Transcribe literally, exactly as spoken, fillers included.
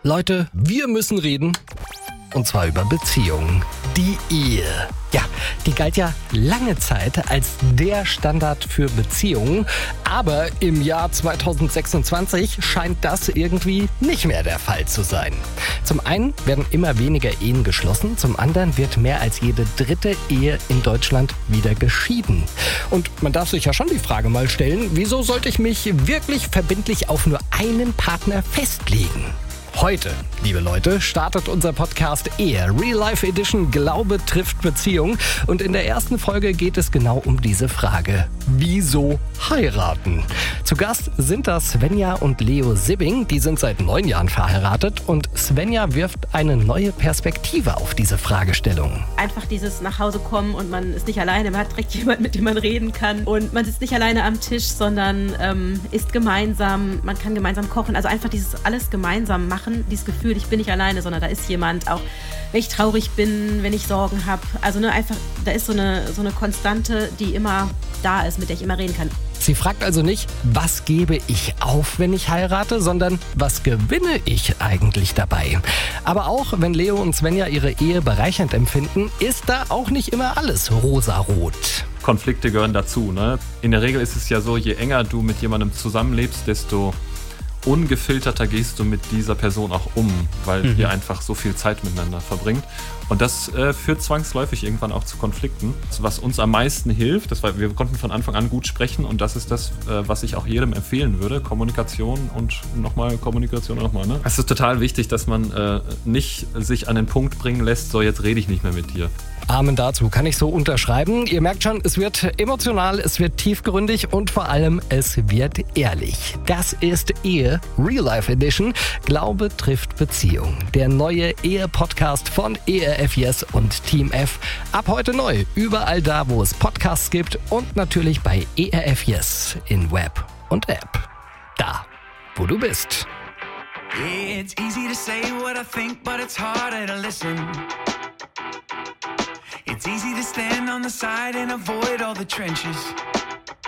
Leute, wir müssen reden. Und zwar über Beziehungen. Die Ehe. Ja, die galt ja lange Zeit als der Standard für Beziehungen. Aber im Jahr zwanzig sechsundzwanzig scheint das irgendwie nicht mehr der Fall zu sein. Zum einen werden immer weniger Ehen geschlossen, zum anderen wird mehr als jede dritte Ehe in Deutschland wieder geschieden. Und man darf sich ja schon die Frage mal stellen, wieso sollte ich mich wirklich verbindlich auf nur einen Partner festlegen? Heute, liebe Leute, startet unser Podcast Ehe, Real Life Edition Glaube trifft Beziehung. Und in der ersten Folge geht es genau um diese Frage. Wieso heiraten? Zu Gast sind da Svenja und Leo Sibbing. Die sind seit neun Jahren verheiratet. Und Svenja wirft eine neue Perspektive auf diese Fragestellung. Einfach dieses nach Hause kommen und man ist nicht alleine. Man hat direkt jemanden, mit dem man reden kann. Und man sitzt nicht alleine am Tisch, sondern ähm, isst gemeinsam. Man kann gemeinsam kochen. Also einfach dieses alles gemeinsam machen. Dieses Gefühl, ich bin nicht alleine, sondern da ist jemand, auch wenn ich traurig bin, wenn ich Sorgen habe. Also ne, einfach, da ist so eine, so eine Konstante, die immer da ist, mit der ich immer reden kann. Sie fragt also nicht, was gebe ich auf, wenn ich heirate, sondern was gewinne ich eigentlich dabei? Aber auch wenn Leo und Svenja ihre Ehe bereichernd empfinden, ist da auch nicht immer alles rosarot. Konflikte gehören dazu, ne? In der Regel ist es ja so, je enger du mit jemandem zusammenlebst, desto ungefilterter gehst du mit dieser Person auch um, weil mhm. ihr einfach so viel Zeit miteinander verbringt. Und das äh, führt zwangsläufig irgendwann auch zu Konflikten. Was uns am meisten hilft, das war, wir konnten von Anfang an gut sprechen und das ist das, äh, was ich auch jedem empfehlen würde. Kommunikation und nochmal Kommunikation und nochmal. Ne? Es ist total wichtig, dass man äh, nicht sich an den Punkt bringen lässt, so jetzt rede ich nicht mehr mit dir. Amen dazu, kann ich so unterschreiben. Ihr merkt schon, es wird emotional, es wird tiefgründig und vor allem, es wird ehrlich. Das ist Ehe, Real Life Edition. Glaube trifft Beziehung. Der neue Ehe-Podcast von E R F Yes und Team F. Ab heute neu, überall da, wo es Podcasts gibt und natürlich bei E R F Yes in Web und App. Da, wo du bist. It's easy to say what I think, but it's harder to listen. It's easy to stand on the side and avoid all the trenches.